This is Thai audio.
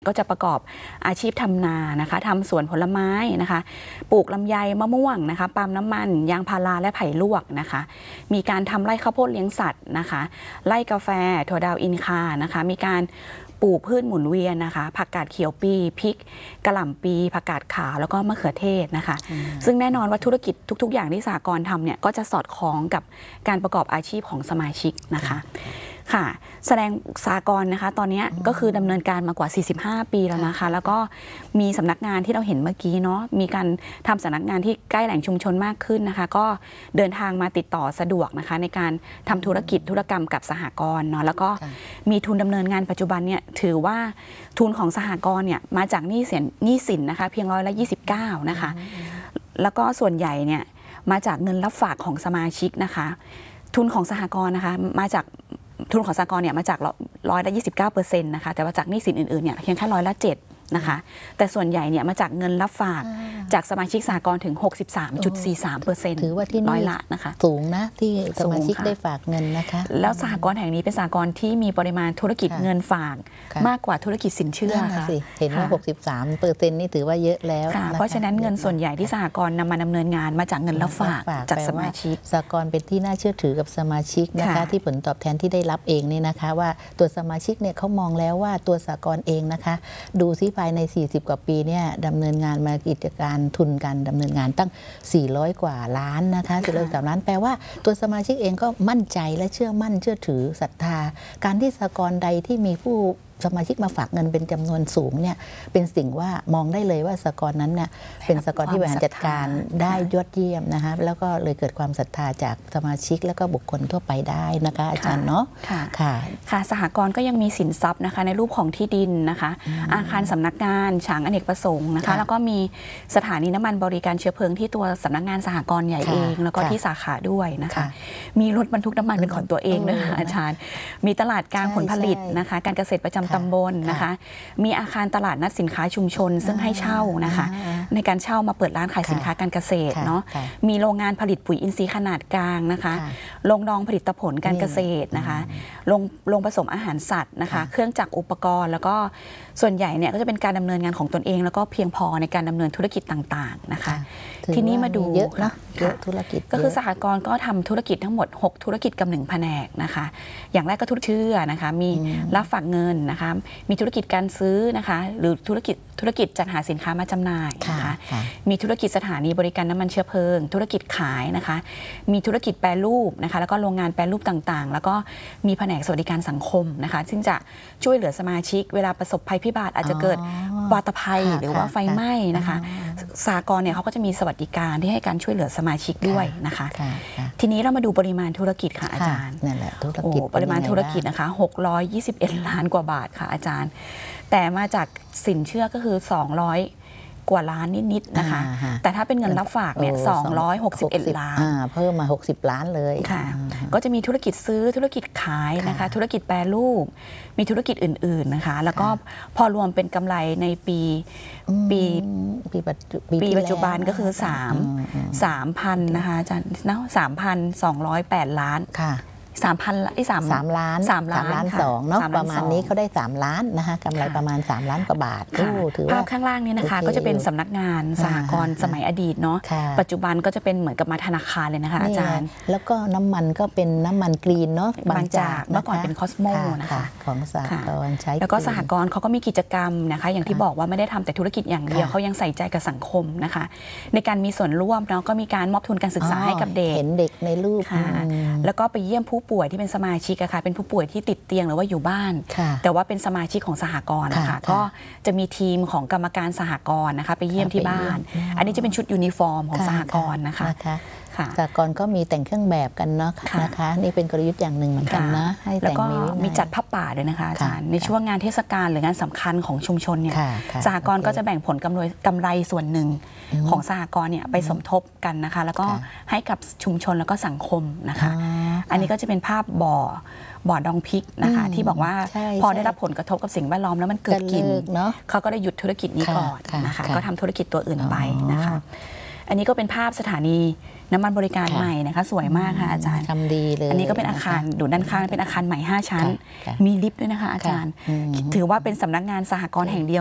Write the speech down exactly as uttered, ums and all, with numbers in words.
ก็จะประกอบอาชีพทำนานะคะทำสวนผลไม้นะคะปลูกลำไยมะม่วงนะคะปาล์มน้ำมันยางพาราและไผ่ลวกนะคะมีการทำไร่ข้าวโพดเลี้ยงสัตว์นะคะไร่กาแฟถั่วดาวอินคานะคะมีการปลูกพืชหมุนเวียนนะคะผักกาดเขียวปีพริกกระหล่ำปีผักกาดขาวแล้วก็มะเขือเทศนะคะซึ่งแน่นอนว่าธุรกิจทุกๆอย่างที่สหกรณ์ทำเนี่ยก็จะสอดคล้องกับการประกอบอาชีพของสมาชิกนะคะค่ะแสดงสหกรณ์นะคะตอนนี้ก็คือดำเนินการมากว่าสี่สิบห้าปีแล้วนะคะแล้วก็มีสำนักงานที่เราเห็นเมื่อกี้เนาะมีการทำสำนักงานที่ใกล้แหล่งชุมชนมากขึ้นนะคะก็เดินทางมาติดต่อสะดวกนะคะในการทำธุรกิจธุรกรรมกับสหกรณ์เนาะแล้วก็มีทุนดำเนินงานปัจจุบันเนี่ยถือว่าทุนของสหกรณ์เนี่ยมาจากหนี้สินหนี้สินนะคะเพียงร้อยละยี่สิบเก้านะคะแล้วก็ส่วนใหญ่เนี่ยมาจากเงินรับฝากของสมาชิกนะคะทุนของสหกรณ์นะคะมาจากทุนของสหกรณ์เนี่ยมาจากร้อยละยี่สิบเก้าเปอร์เซ็นต์นะคะแต่ว่าจากหนี้สินอื่นๆเนี่ยเพียงแค่ร้อยละเจ็ดนะคะแต่ส่วนใหญ่เนี่ยมาจากเงินรับฝากจากสมาชิกสหกรณ์ถึง หกสิบสามจุดสี่สามเปอร์เซ็นต์ถือว่าที่ร้อยละนะคะสูงนะที่สมาชิกได้ฝากเงินนะคะแล้วสหกรณ์แห่งนี้เป็นสหกรณ์ที่มีปริมาณธุรกิจเงินฝากมากกว่าธุรกิจสินเชื่อค่ะเห็นว่า หกสิบสามเปอร์เซ็นต์ นี่ถือว่าเยอะแล้วเพราะฉะนั้นเงินส่วนใหญ่ที่สหกรณ์นำมาดำเนินงานมาจากเงินรับฝากจากสมาชิกสหกรณ์เป็นที่น่าเชื่อถือกับสมาชิกนะคะที่ผลตอบแทนที่ได้รับเองนี่นะคะว่าตัวสมาชิกเนี่ยเขามองแล้วว่าตัวสหกรณ์เองนะคะดูซิภายในสี่สิบกว่าปีเนี่ยดำเนินงานมากิจการทุนการดำเนินงานตั้งสี่ร้อยกว่าล้านนะคะสี่ร้อยสามล้านแปลว่าตัวสมาชิกเองก็มั่นใจและเชื่อมั่นเชื่อถือศรัทธาการที่สหกรณ์ใดที่มีผู้สมาชิกมาฝากเงินเป็นจำนวนสูงเนี่ยเป็นสิ่งว่ามองได้เลยว่าสหกรณ์นั้นเนี่ยเป็นสหกรณ์ที่บริหารจัดการได้ยอดเยี่ยมนะคะแล้วก็เลยเกิดความศรัทธาจากสมาชิกแล้วก็บุคคลทั่วไปได้นะคะอาจารย์เนาะค่ะค่ะสหกรณ์ก็ยังมีสินทรัพย์นะคะในรูปของที่ดินนะคะอาคารสำนักงานฉางอเนกประสงค์นะคะแล้วก็มีสถานีน้ำมันบริการเชื้อเพลิงที่ตัวสำนักงานสหกรณ์ใหญ่เองแล้วก็ที่สาขาด้วยนะคะมีรถบรรทุกน้ำมันเป็นของตัวเองนะคะอาจารย์มีตลาดกลางผลผลิตนะคะการเกษตรประจำตำบลนะคะมีอาคารตลาดนัดสินค้าชุมชนซึ่งให้เช่านะคะในการเช่ามาเปิดร้านขายสินค้าการเกษตรเนาะมีโรงงานผลิตปุ๋ยอินทรีย์ขนาดกลางนะคะโรงดองผลิตผลการเกษตรนะคะโรงโรงผสมอาหารสัตว์นะคะเครื่องจักรอุปกรณ์แล้วก็ส่วนใหญ่เนี่ยก็จะเป็นการดำเนินงานของตนเองแล้วก็เพียงพอในการดำเนินธุรกิจต่างๆนะคะทีนี้มาดูเยอะนะเยอะธุรกิจก็คือสหกรณ์ก็ทำธุรกิจทั้งหมดหกธุรกิจกับหนึ่งแผนกนะคะอย่างแรกก็ธุรกิจเชื่อนะคะมีรับฝากเงินนะคะมีธุรกิจการซื้อนะคะหรือธุรกิจธุรกิจจัดหาสินค้ามาจำหน่ายนะคะมีธุรกิจสถานีบริการน้ำมันเชื้อเพลิงธุรกิจขายนะคะมีธุรกิจแปรรูปนะคะแล้วก็โรงงานแปรรูปต่างๆแล้วก็มีแผนกสวัสดิการสังคมนะคะซึ่งจะช่วยเหลือสมาชิกเวลาประสบภัยพิบัติอาจจะเกิดวาตภัยหรือว่าไฟไหม้นะคะสหกรณ์เนี่ยเขาก็จะมีสวัสดิการที่ให้การช่วยเหลือสมาชิกด้วยนะคะทีนี้เรามาดูปริมาณธุรกิจค่ะอาจารย์นั่นแหละธุรกิจปริมาณธุรกิจนะคะหกร้อยยี่สิบเอ็ดล้านกว่าบาทค่ะอาจารย์แต่มาจากสินเชื่อก็คือสองร้อยกว่าล้านนิดๆนะคะแต่ถ้าเป็นเงินรับฝากเนี่ยสองร้อยหกสิบเอ็ดล้านเพิ่มมาหกสิบล้านเลยค่ะก็จะมีธุรกิจซื้อธุรกิจขายนะคะธุรกิจแปรรูปมีธุรกิจอื่นๆนะคะแล้วก็พอรวมเป็นกำไรในปีปีปีปัจจุบันก็คือสามสามพันนะคะอาจารย์เนาะสามพันสองร้อยแปดล้านสามพันไอ้สามสามล้านสามล้านสองเนาะประมาณนี้เขาได้สามล้านนะคะกำไรประมาณสามล้านกว่าบาทถือว่าภาพข้างล่างนี้นะคะก็จะเป็นสำนักงานสหกรณ์สมัยอดีตเนาะปัจจุบันก็จะเป็นเหมือนกับมาธนาคารเลยนะคะอาจารย์แล้วก็น้ำมันก็เป็นน้ำมันกรีนเนาะบางจากเมื่อก่อนเป็นคอสโมนะคะของสหกรณ์ใช้แล้วก็สหกรณ์เขาก็มีกิจกรรมนะคะอย่างที่บอกว่าไม่ได้ทำแต่ธุรกิจอย่างเดียวเขายังใส่ใจกับสังคมนะคะในการมีส่วนร่วมเนาะก็มีการมอบทุนการศึกษาให้กับเด็กเห็นเด็กในรูปแล้วก็ไปเยี่ยมผู้ป่วยที่เป็นสมาชิกอะค่ะเป็นผู้ป่วยที่ติดเตียงหรือว่าอยู่บ้านแต่ว่าเป็นสมาชิกของสหกรณ์นะคะก็จะมีทีมของกรรมการสหกรณ์นะคะไปเยี่ยมที่บ้านอันนี้จะเป็นชุดยูนิฟอร์มของสหกรณ์นะคะสหกรณ์ก็มีแต่งเครื่องแบบกันเนาะนะคะนี่เป็นกลยุทธ์อย่างหนึ่งเหมือนกันนะให้แต่งมีมีจัดผ้าป่าด้วยนะคะอาจารย์ในช่วงงานเทศกาลหรืองานสำคัญของชุมชนเนี่ยสหกรณ์ก็จะแบ่งผลกำไรกำไรส่วนหนึ่งของสหกรณ์เนี่ยไปสมทบกันนะคะแล้วก็ให้กับชุมชนแล้วก็สังคมนะคะอันนี้ก็จะเป็นภาพบ่อบ่อดองพริกนะคะที่บอกว่าพอได้รับผลกระทบกับสิ่งแวดล้อมแล้วมันเกิดกลิ่นเขาก็ได้หยุดธุรกิจนี้ก่อนนะคะก็ทำธุรกิจตัวอื่นไปนะคะอันนี้ก็เป็นภาพสถานีน้ำมันบริการค่ะใหม่นะคะสวยมากค่ะอาจารย์ทำดีเลยอันนี้ก็เป็นอาคาระะดูด้านข้างเป็นอาคารใหม่ห้าชั้นค่ะมีลิฟต์ด้วยนะคะอาจารย์ค่ะอืมถือว่าเป็นสำนักงานสหกรณ์แห่งเดียว